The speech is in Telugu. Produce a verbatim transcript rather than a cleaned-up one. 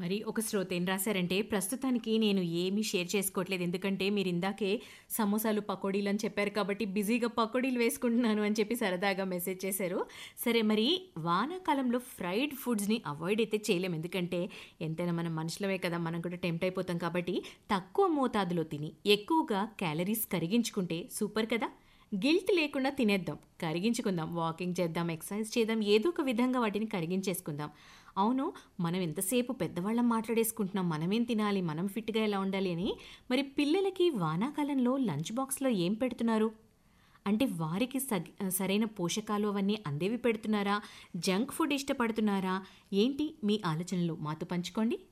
మరి ఒక శ్రోత ఏం రాశారంటే, ప్రస్తుతానికి నేను ఏమీ షేర్ చేసుకోవట్లేదు. ఎందుకంటే మీరిందాకే సమోసాలు, పకోడీలు అని చెప్పారు కాబట్టి బిజీగా పకోడీలు వేసుకుంటున్నాను అని చెప్పి సరదాగా మెసేజ్ చేశారు. సరే మరి వానాకాలంలో ఫ్రైడ్ ఫుడ్స్‌ని అవాయిడ్ అయితే చేయలేం. ఎందుకంటే ఎంతైనా మనం మనుషులమే కదా! మనం కూడా టెంప్ట్ అయిపోతాం కాబట్టి తక్కువ మోతాదులో తిని ఎక్కువగా క్యాలరీస్ కరిగించుకుంటే సూపర్ కదా! గిల్ట్ లేకుండా తినేద్దాం. కరిగించుకుందాం. వాకింగ్ చేద్దాం, ఎక్సర్సైజ్ చేద్దాం. ఏదో ఒక విధంగా వాటిని కరిగించేసుకుందాం. అవును, మనం ఎంతసేపు పెద్దవాళ్ళం మాట్లాడేసుకుంటున్నాం. మనమేం తినాలి, మనం ఫిట్‌గా ఎలా ఉండాలి అని. మరి పిల్లలకి వానాకాలంలో లంచ్ బాక్స్‌లో ఏం పెడుతున్నారు? అంటే వారికి సగ్ సరైన పోషకాలు అవన్నీ అందేవి పెడుతున్నారా? Junk food ఇష్టపడుతున్నారా? ఏంటి మీ ఆలోచనలు మాతో పంచుకోండి.